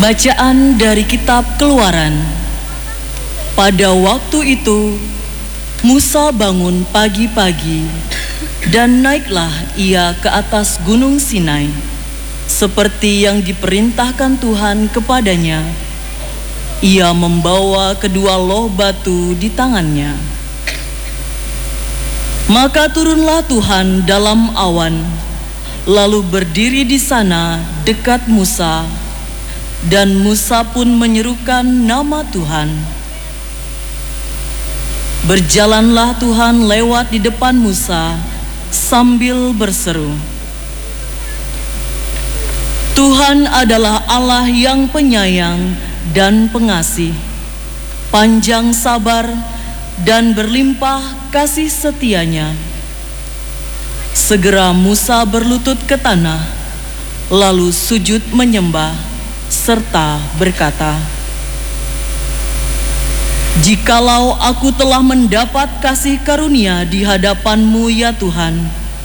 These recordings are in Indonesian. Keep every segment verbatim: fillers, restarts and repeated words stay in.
Bacaan dari kitab Keluaran. Pada waktu itu, Musa bangun pagi-pagi dan naiklah ia ke atas gunung Sinai, seperti yang diperintahkan Tuhan kepadanya. Ia membawa kedua loh batu di tangannya. Maka turunlah Tuhan dalam awan, lalu berdiri di sana dekat Musa, dan Musa pun menyerukan nama Tuhan. Berjalanlah Tuhan lewat di depan Musa sambil berseru, Tuhan adalah Allah yang penyayang dan pengasih, panjang sabar dan berlimpah kasih setianya. Segera Musa berlutut ke tanah, lalu sujud menyembah, serta berkata, Jikalau aku telah mendapat kasih karunia di hadapan-Mu ya Tuhan,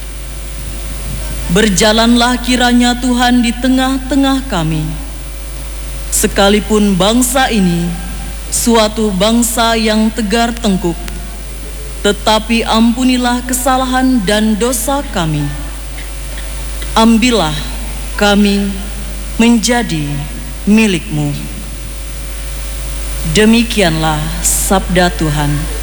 berjalanlah kiranya Tuhan di tengah-tengah kami, sekalipun bangsa ini suatu bangsa yang tegar tengkuk, tetapi ampunilah kesalahan dan dosa kami. Ambillah kami menjadi milik-Mu. Demikianlah sabda Tuhan.